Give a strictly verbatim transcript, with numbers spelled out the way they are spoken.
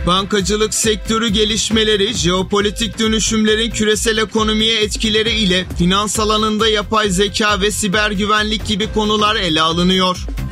Bankacılık sektörü gelişmeleri, jeopolitik dönüşümlerin küresel ekonomiye etkileri ile finans alanında yapay zeka ve siber güvenlik gibi konular ele alınıyor.